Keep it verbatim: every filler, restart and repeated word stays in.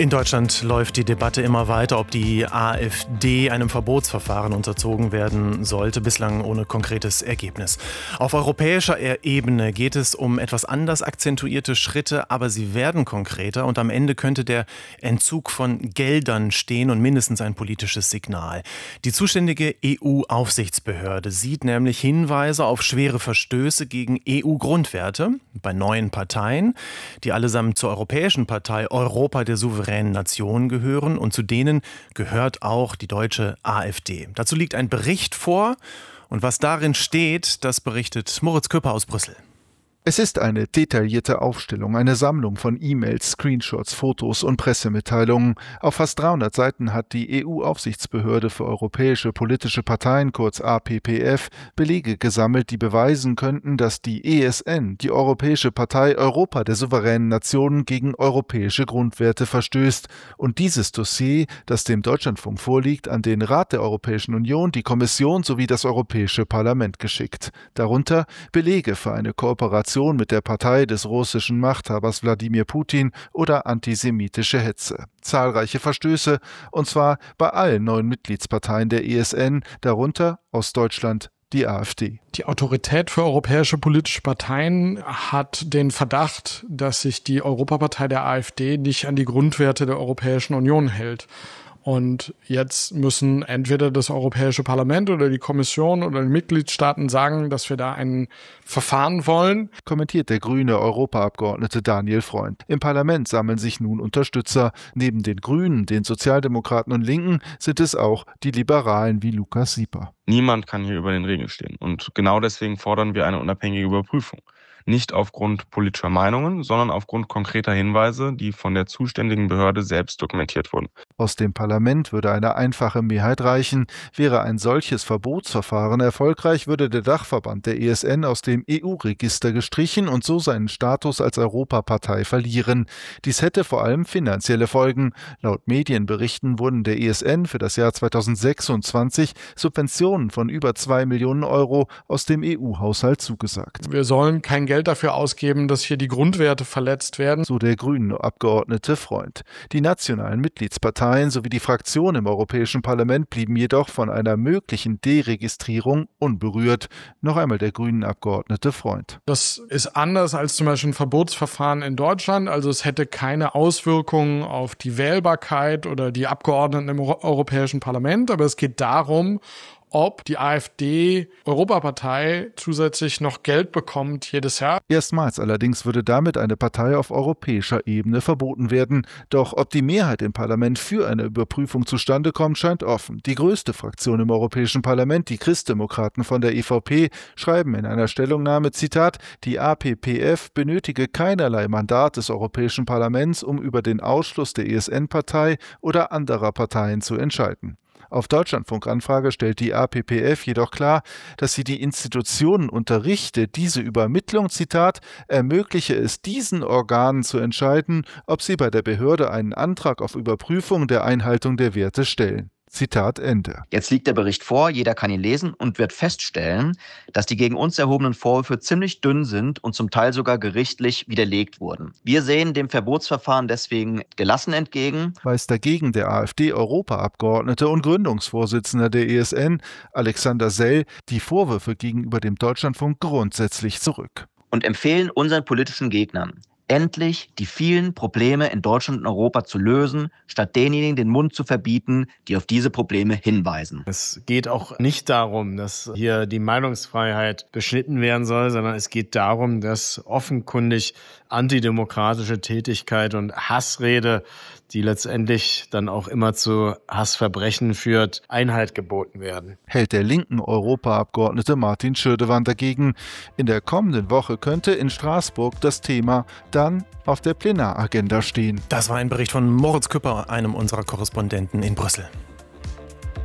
In Deutschland läuft die Debatte immer weiter, ob die AfD einem Verbotsverfahren unterzogen werden sollte, bislang ohne konkretes Ergebnis. Auf europäischer Ebene geht es um etwas anders akzentuierte Schritte, aber sie werden konkreter und am Ende könnte der Entzug von Geldern stehen und mindestens ein politisches Signal. Die zuständige E U-Aufsichtsbehörde sieht nämlich Hinweise auf schwere Verstöße gegen E U-Grundwerte bei neuen Parteien, die allesamt zur Europäischen Partei Europa der souveränen Nationen gehören und zu denen gehört auch die deutsche AfD. Dazu liegt ein Bericht vor und was darin steht, das berichtet Moritz Küpper aus Brüssel. Es ist eine detaillierte Aufstellung, eine Sammlung von E-Mails, Screenshots, Fotos und Pressemitteilungen. Auf fast dreihundert Seiten hat die E U-Aufsichtsbehörde für europäische politische Parteien, kurz A P P F, Belege gesammelt, die beweisen könnten, dass die E S N, die Europäische Partei Europa der souveränen Nationen, gegen europäische Grundwerte verstößt. Und dieses Dossier, das dem Deutschlandfunk vorliegt, an den Rat der Europäischen Union, die Kommission sowie das Europäische Parlament geschickt. Darunter Belege für eine Kooperation mit der Partei des russischen Machthabers Wladimir Putin oder antisemitische Hetze. Zahlreiche Verstöße, und zwar bei allen neuen Mitgliedsparteien der E S N, darunter aus Deutschland die AfD. Die Autorität für europäische politische Parteien hat den Verdacht, dass sich die Europapartei der AfD nicht an die Grundwerte der Europäischen Union hält. Und jetzt müssen entweder das Europäische Parlament oder die Kommission oder die Mitgliedstaaten sagen, dass wir da ein Verfahren wollen. Kommentiert der grüne Europaabgeordnete Daniel Freund. Im Parlament sammeln sich nun Unterstützer. Neben den Grünen, den Sozialdemokraten und Linken sind es auch die Liberalen wie Lukas Sieper. Niemand kann hier über den Regeln stehen. Und genau deswegen fordern wir eine unabhängige Überprüfung. Nicht aufgrund politischer Meinungen, sondern aufgrund konkreter Hinweise, die von der zuständigen Behörde selbst dokumentiert wurden. Aus dem Parlament würde eine einfache Mehrheit reichen. Wäre ein solches Verbotsverfahren erfolgreich, würde der Dachverband der E S N aus dem E U-Register gestrichen und so seinen Status als Europapartei verlieren. Dies hätte vor allem finanzielle Folgen. Laut Medienberichten wurden der E S N für das Jahr zweitausendsechsundzwanzig Subventionen von über zwei Millionen Euro aus dem E U-Haushalt zugesagt. Wir sollen kein Geld dafür ausgeben, dass hier die Grundwerte verletzt werden. So der grünen Abgeordnete Freund. Die nationalen Mitgliedsparteien sowie die Fraktionen im Europäischen Parlament blieben jedoch von einer möglichen Deregistrierung unberührt. Noch einmal der grünen Abgeordnete Freund. Das ist anders als zum Beispiel ein Verbotsverfahren in Deutschland. Also es hätte keine Auswirkungen auf die Wählbarkeit oder die Abgeordneten im Europäischen Parlament. Aber es geht darum, ob die AfD-Europapartei zusätzlich noch Geld bekommt jedes Jahr. Erstmals allerdings würde damit eine Partei auf europäischer Ebene verboten werden. Doch ob die Mehrheit im Parlament für eine Überprüfung zustande kommt, scheint offen. Die größte Fraktion im Europäischen Parlament, die Christdemokraten von der E V P, schreiben in einer Stellungnahme, Zitat, die A P P F benötige keinerlei Mandat des Europäischen Parlaments, um über den Ausschluss der E S N-Partei oder anderer Parteien zu entscheiden. Auf Deutschlandfunk-Anfrage stellt die A P P F jedoch klar, dass sie die Institutionen unterrichte, diese Übermittlung, Zitat, ermögliche es diesen Organen zu entscheiden, ob sie bei der Behörde einen Antrag auf Überprüfung der Einhaltung der Werte stellen. Zitat Ende. Jetzt liegt der Bericht vor, jeder kann ihn lesen und wird feststellen, dass die gegen uns erhobenen Vorwürfe ziemlich dünn sind und zum Teil sogar gerichtlich widerlegt wurden. Wir sehen dem Verbotsverfahren deswegen gelassen entgegen. Weist dagegen der AfD-Europaabgeordnete und Gründungsvorsitzender der E S N, Alexander Sell, die Vorwürfe gegenüber dem Deutschlandfunk grundsätzlich zurück. Und empfehlen unseren politischen Gegnern, endlich die vielen Probleme in Deutschland und Europa zu lösen, statt denjenigen den Mund zu verbieten, die auf diese Probleme hinweisen. Es geht auch nicht darum, dass hier die Meinungsfreiheit beschnitten werden soll, sondern es geht darum, dass offenkundig antidemokratische Tätigkeit und Hassrede, die letztendlich dann auch immer zu Hassverbrechen führt, Einhalt geboten werden. Hält der linken Europaabgeordnete Martin Schirdewan dagegen. In der kommenden Woche könnte in Straßburg das Thema dann auf der Plenaragenda stehen. Das war ein Bericht von Moritz Küpper, einem unserer Korrespondenten in Brüssel.